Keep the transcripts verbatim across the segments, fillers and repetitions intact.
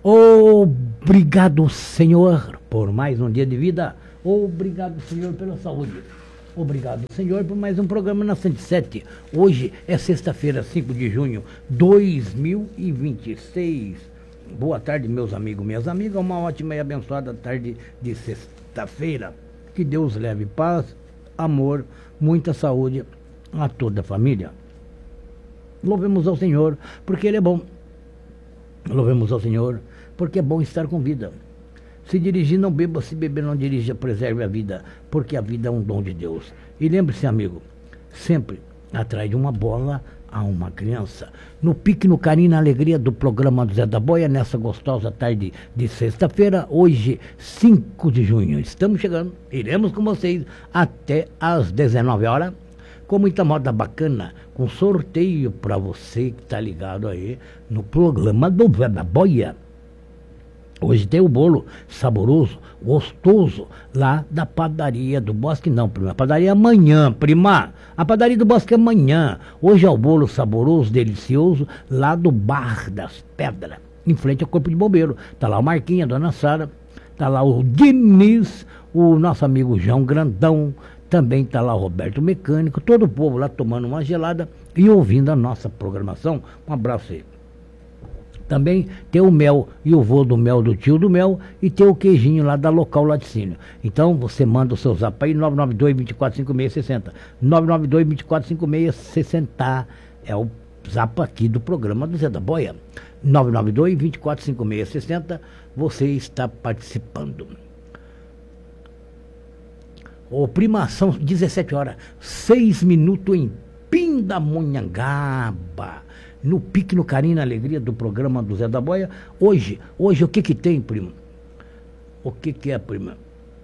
Obrigado, Senhor, por mais um dia de vida. Obrigado, Senhor, pela saúde. Obrigado, Senhor, por mais um programa na cento e sete. Hoje é sexta-feira, cinco de junho de dois mil e vinte e seis. Boa tarde, meus amigos, minhas amigas. Uma ótima e abençoada tarde de sexta-feira. Que Deus leve paz, amor, muita saúde a toda a família. Louvemos ao Senhor, porque Ele é bom. Louvemos ao Senhor, porque é bom estar com vida. Se dirigir, não beba, se beber, não dirija, preserve a vida, porque a vida é um dom de Deus. E lembre-se, amigo, sempre atrás de uma bola há uma criança. No pique, no carinho, na alegria do programa do Zé da Boia, nessa gostosa tarde de sexta-feira, hoje, cinco de junho. Estamos chegando, iremos com vocês até às dezenove horas, com muita moda bacana, com sorteio para você que está ligado aí no programa do Zé da Boia. Hoje tem o bolo saboroso, gostoso, lá da padaria do Bosque. Não, prima, a padaria é amanhã, prima. A padaria do Bosque é amanhã. Hoje é o bolo saboroso, delicioso, lá do Bar das Pedras, em frente ao Corpo de Bombeiro. Tá lá o Marquinhos, a Dona Sara, tá lá o Diniz, o nosso amigo João Grandão, também tá lá o Roberto Mecânico, todo o povo lá tomando uma gelada e ouvindo a nossa programação. Um abraço aí. Também tem o mel e o vô do mel do tio do mel e tem o queijinho lá da Local Laticínio. Então você manda o seu zap aí, nove nove dois, dois quatro cinco seis seis zero. nove nove dois, dois quatro cinco seis seis zero é o zap aqui do programa do Zé da Boia. nove nove dois, dois quatro cinco seis seis zero, você está participando. Ô, prima, são dezessete horas, seis minutos em Pindamonhangaba. No pique, no carinho, na alegria do programa do Zé da Boia. Hoje, hoje o que que tem, prima? O que que é, prima?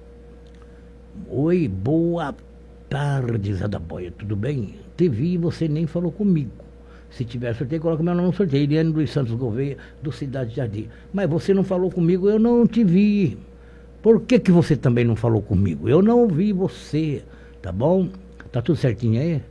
Oi, boa tarde, Zé da Boia, tudo bem? Te vi e você nem falou comigo. Se tiver sorteio, coloca meu nome no sorteio. Eliane dos Santos Gouveia, do Cidade Jardim. Mas você não falou comigo, eu não te vi. Por que que você também não falou comigo? Eu não vi você, tá bom? Tá tudo certinho aí?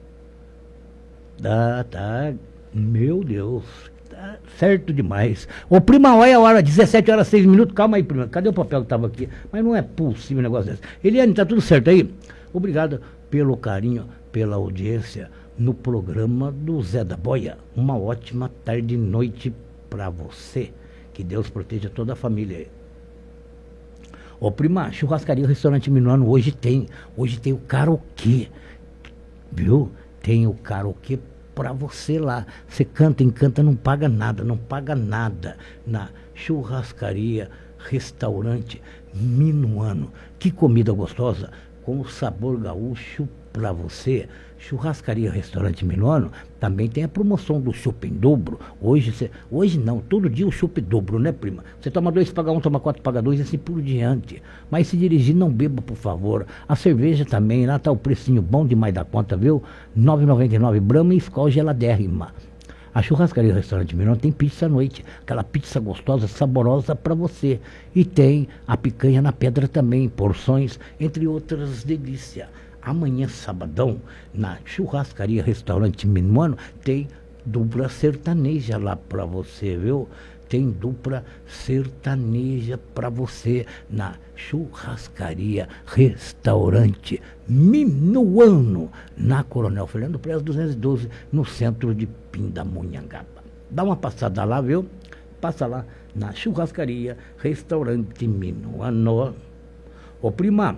Tá, tá... Meu Deus, tá certo demais. Ô, prima, olha a hora, dezessete horas, seis minutos. Calma aí, prima, cadê o papel que estava aqui? Mas não é possível um negócio desse. Eliane, tá tudo certo aí? Obrigado pelo carinho, pela audiência no programa do Zé da Boia. Uma ótima tarde e noite para você. Que Deus proteja toda a família aí. Ô, prima, churrascaria, restaurante Minuano, hoje tem. Hoje tem o karaokê, viu? Tem o karaokê para você lá. Você canta, encanta, não paga nada, não paga nada na churrascaria, restaurante Minuano. Que comida gostosa, com o sabor gaúcho para você. Churrascaria, restaurante Minuano, também tem a promoção do chopp em dobro. Hoje, cê, hoje não, todo dia o chopp dobro, né, prima? Você toma dois, paga um, toma quatro, paga dois, e assim por diante. Mas se dirigir, não beba, por favor. A cerveja também, lá tá o precinho bom demais da conta, viu? nove reais e noventa e nove centavos, Brahma e Skol geladérrima. A churrascaria, restaurante Minuano, tem pizza à noite, aquela pizza gostosa, saborosa para você. E tem a picanha na pedra também, porções, entre outras delícias. Amanhã, sabadão, na churrascaria, restaurante Minuano, tem dupla sertaneja lá para você, viu? Tem dupla sertaneja para você na churrascaria, restaurante Minuano, na Coronel Fernando Prez duzentos e doze, no centro de Pindamonhangaba. Dá uma passada lá, viu? Passa lá na churrascaria, restaurante Minuano. Ô, prima,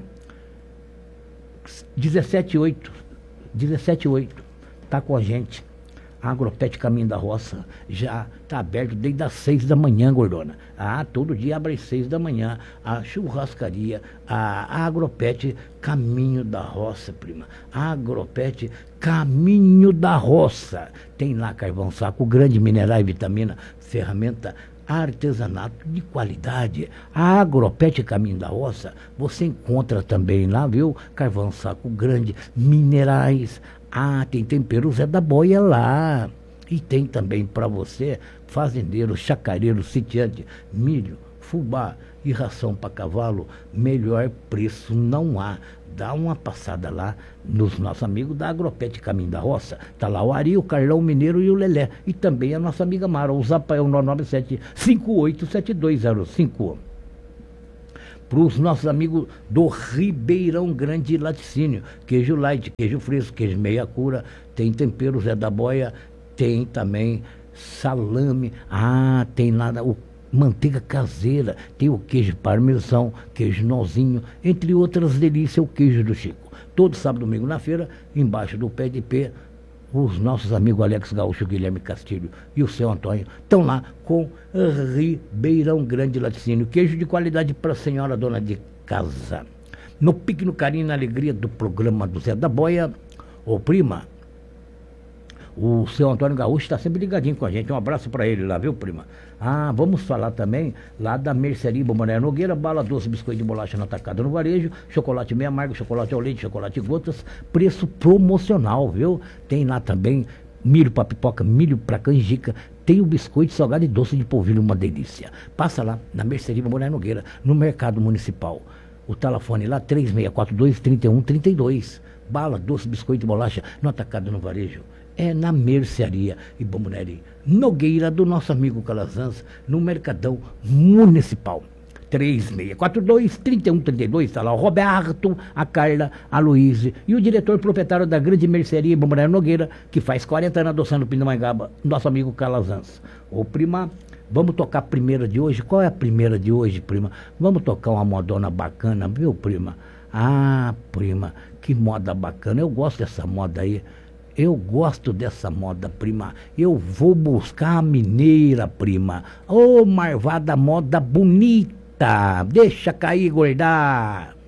dezessete oito, dezessete oito, tá com a gente. A Agropet Caminho da Roça já tá aberto desde as seis da manhã, gordona. Ah, todo dia abre às seis da manhã. A churrascaria, a Agropet Caminho da Roça, prima. A Agropet Caminho da Roça. Tem lá carvão saco grande, mineral e vitamina, ferramenta, artesanato de qualidade. A Agropet Caminho da Roça, você encontra também lá, viu? Carvão saco grande, minerais. Ah, tem tempero Zé da Boia lá. E tem também para você, fazendeiro, chacareiro, sitiante, milho, fubá e ração para cavalo, melhor preço não há. Dá uma passada lá nos nossos amigos da Agropet Caminho da Roça. Tá lá o Ari, o Carlão Mineiro e o Lelé. E também a nossa amiga Mara. O Zap é o nove nove sete, cinco oito sete dois zero cinco. Para os nossos amigos do Ribeirão Grande Laticínio. Queijo light, queijo fresco, queijo meia cura. Tem tempero Zé da Boia. Tem também salame. Ah, tem lá o manteiga caseira, tem o queijo parmesão, queijo nozinho, entre outras delícias, o queijo do Chico. Todo sábado e domingo na feira, embaixo do pé de pé, os nossos amigos Alex Gaúcho, Guilherme Castilho e o seu Antônio estão lá com Ribeirão Grande Laticínio, queijo de qualidade para a senhora dona de casa. No pique, no carinho, na alegria do programa do Zé da Boia, ô prima, o seu Antônio Gaúcho está sempre ligadinho com a gente. Um abraço para ele lá, viu, prima? Ah, vamos falar também lá da Mercearia Bombonera Nogueira, bala doce, biscoito de bolacha na atacada no varejo, chocolate meio amargo, chocolate ao leite, chocolate gotas, preço promocional, viu? Tem lá também milho para pipoca, milho para canjica, tem o biscoito salgado e doce de polvilho, uma delícia. Passa lá na Mercearia Bombonera Nogueira, no Mercado Municipal. O telefone lá, três seis quatro dois, três um três dois. Bala, doce, biscoito e bolacha no atacado no varejo. É na Mercearia e Bombonera Nogueira, do nosso amigo Calazans, no Mercadão Municipal. três seis quatro dois, três um três dois, está lá o Roberto, a Carla, a Luíse e o diretor proprietário da grande Mercearia e Bombonera Nogueira, que faz quarenta anos adoçando Pindamonhangaba, nosso amigo Calazans. Ô prima, vamos tocar a primeira de hoje? Qual é a primeira de hoje, prima? Vamos tocar uma modona bacana, viu, prima? Ah, prima, que moda bacana, eu gosto dessa moda aí. Eu gosto dessa moda, prima. Eu vou buscar a mineira, prima. Ô, marvada moda bonita. Deixa cair, gordar.